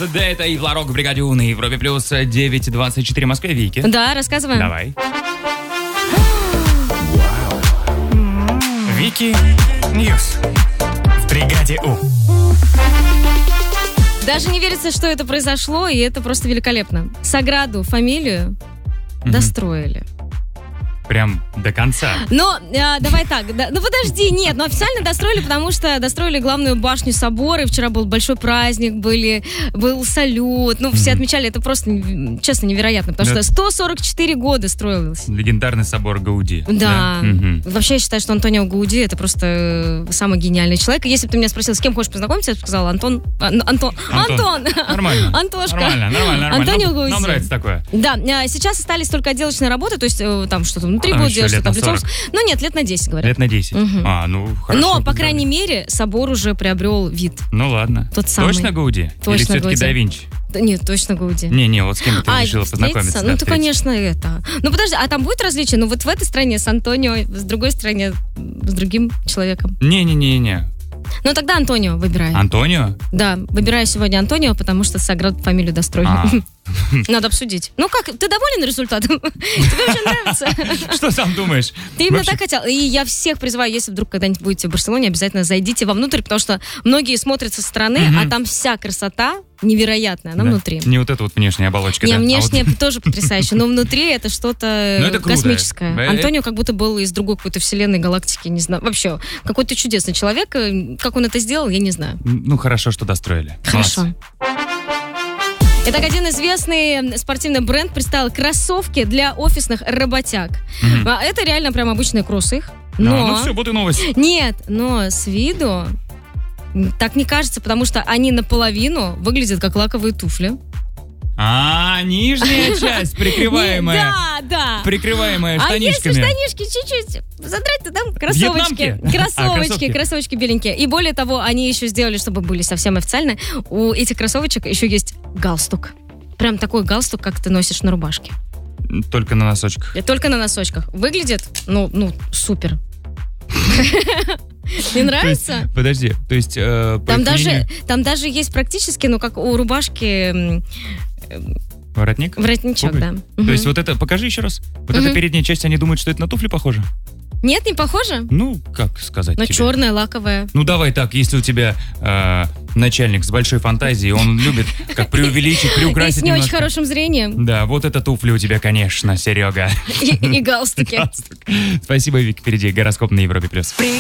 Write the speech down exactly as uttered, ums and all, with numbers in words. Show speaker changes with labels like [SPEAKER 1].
[SPEAKER 1] Да, это и Ларок в бригаде У на Европе плюс девять двадцать четыре в Москве. Вики.
[SPEAKER 2] Да, рассказываем.
[SPEAKER 1] Давай. Вики Ньюс в бригаде У.
[SPEAKER 2] Даже не верится, что это произошло, и это просто великолепно. Саграду фамилию
[SPEAKER 1] Мгм.
[SPEAKER 2] достроили.
[SPEAKER 1] Прям до конца.
[SPEAKER 2] Но а, давай так, да, ну подожди, нет, ну официально достроили, потому что достроили главную башню собора, и вчера был большой праздник, были, был салют, ну все
[SPEAKER 1] Мгм.
[SPEAKER 2] отмечали, это просто, м, честно, невероятно, потому
[SPEAKER 1] Да.
[SPEAKER 2] что сто сорок четыре года строилось.
[SPEAKER 1] Легендарный собор Гауди.
[SPEAKER 2] Да.
[SPEAKER 1] Мгм.
[SPEAKER 2] Вообще я считаю, что Антонио Гауди это просто э, самый гениальный человек. И если бы ты меня спросил, с кем хочешь познакомиться, я бы сказала Антон. А, ну, Антон.
[SPEAKER 1] Антон.
[SPEAKER 2] Антон.
[SPEAKER 1] Нормально.
[SPEAKER 2] Антошка.
[SPEAKER 1] Нормально, нормально, нормально.
[SPEAKER 2] Антонио
[SPEAKER 1] Нам-
[SPEAKER 2] Гауди.
[SPEAKER 1] Нам нравится такое.
[SPEAKER 2] Да, а, сейчас остались только отделочные работы, то есть э, там что-то внутри
[SPEAKER 1] А,
[SPEAKER 2] будут
[SPEAKER 1] еще
[SPEAKER 2] делать,
[SPEAKER 1] лет
[SPEAKER 2] что-то
[SPEAKER 1] на
[SPEAKER 2] лицом.
[SPEAKER 1] сорок.
[SPEAKER 2] Ну нет, лет на десять, говорят.
[SPEAKER 1] Лет на десять.
[SPEAKER 2] Мгм.
[SPEAKER 1] А, ну хорошо.
[SPEAKER 2] Но, по крайней мере, собор уже приобрел вид.
[SPEAKER 1] Ну ладно.
[SPEAKER 2] Тот самый.
[SPEAKER 1] Точно Гауди? Или
[SPEAKER 2] Точно
[SPEAKER 1] все-таки
[SPEAKER 2] Гауди.
[SPEAKER 1] да Винчи?
[SPEAKER 2] Да нет, точно Гауди.
[SPEAKER 1] Не-не, вот с кем ты
[SPEAKER 2] А,
[SPEAKER 1] решила
[SPEAKER 2] встретиться?
[SPEAKER 1] познакомиться?
[SPEAKER 2] Ну,
[SPEAKER 1] да,
[SPEAKER 2] то,
[SPEAKER 1] встретиться?
[SPEAKER 2] конечно, это. Ну, подожди, а там будет различие? Ну, вот в этой стране с Антонио, с другой стране с другим человеком.
[SPEAKER 1] Не-не-не-не.
[SPEAKER 2] Ну, тогда Антонио выбирай.
[SPEAKER 1] Антонио?
[SPEAKER 2] Да, выбираю сегодня Антонио, потому что Саграду фамилию достроили.
[SPEAKER 1] А.
[SPEAKER 2] Надо обсудить. Ну как, ты доволен результатом? Тебе вообще нравится?
[SPEAKER 1] Что сам думаешь?
[SPEAKER 2] Ты именно
[SPEAKER 1] Вообще-
[SPEAKER 2] так хотел. И я всех призываю, если вдруг когда-нибудь будете в Барселоне, обязательно зайдите вовнутрь, потому что многие смотрят со стороны,
[SPEAKER 1] Мгм.
[SPEAKER 2] а там вся красота невероятная, она
[SPEAKER 1] Да.
[SPEAKER 2] внутри.
[SPEAKER 1] Не вот эта вот внешняя оболочка,
[SPEAKER 2] Не,
[SPEAKER 1] да? А вот-
[SPEAKER 2] внешне тоже потрясающе, но внутри это что-то
[SPEAKER 1] Ну, это круто.
[SPEAKER 2] космическое.
[SPEAKER 1] Э,
[SPEAKER 2] Антонио как будто был из другой какой-то вселенной, галактики, не знаю. Вообще, какой-то чудесный человек. э, Как он это сделал, я не знаю.
[SPEAKER 1] Ну, хорошо, что достроили.
[SPEAKER 2] Хорошо.
[SPEAKER 1] Молодцы.
[SPEAKER 2] Итак, один известный спортивный бренд представил кроссовки для офисных работяг.
[SPEAKER 1] Мгм.
[SPEAKER 2] А это реально прям обычные кроссы их.
[SPEAKER 1] А,
[SPEAKER 2] Но...
[SPEAKER 1] ну все, вот и новость.
[SPEAKER 2] Нет, но с виду м, так не кажется, потому что они наполовину выглядят как лаковые туфли.
[SPEAKER 1] А, нижняя часть, прикрываемая.
[SPEAKER 2] Не, Да, да.
[SPEAKER 1] Прикрываемая
[SPEAKER 2] А если
[SPEAKER 1] штанишками.
[SPEAKER 2] штанишки чуть-чуть задрать, то там кроссовочки.
[SPEAKER 1] Вьетнамки? А,
[SPEAKER 2] Кроссовочки,
[SPEAKER 1] кроссовки.
[SPEAKER 2] кроссовочки беленькие. И более того, они еще сделали, чтобы были совсем официально, у этих кроссовочек еще есть галстук. Прям такой галстук, как ты носишь на рубашке.
[SPEAKER 1] Только на носочках.
[SPEAKER 2] И только на носочках. Выглядит, ну, ну, супер. Не нравится?
[SPEAKER 1] То есть, подожди, то есть... э, по
[SPEAKER 2] Там
[SPEAKER 1] их
[SPEAKER 2] даже,
[SPEAKER 1] мнению,
[SPEAKER 2] там даже есть практически, ну, как у рубашки м,
[SPEAKER 1] Воротник?
[SPEAKER 2] воротничок,
[SPEAKER 1] Пуговиц?
[SPEAKER 2] да.
[SPEAKER 1] То
[SPEAKER 2] Мгм.
[SPEAKER 1] есть вот это, покажи еще раз. Вот
[SPEAKER 2] Мгм.
[SPEAKER 1] эта передняя часть, они думают, что это на туфли похоже?
[SPEAKER 2] Нет, не похоже?
[SPEAKER 1] Ну, как сказать
[SPEAKER 2] Но
[SPEAKER 1] тебе?
[SPEAKER 2] черная, лаковая.
[SPEAKER 1] Ну, давай так, если у тебя э, начальник с большой фантазией, он любит как преувеличить,
[SPEAKER 2] И
[SPEAKER 1] приукрасить
[SPEAKER 2] с не очень
[SPEAKER 1] немножко.
[SPEAKER 2] хорошим зрением.
[SPEAKER 1] Да, вот это туфли у тебя, конечно, Серега.
[SPEAKER 2] И, и галстуки.
[SPEAKER 1] Спасибо, Вик. Впереди гороскоп на Европе+. плюс.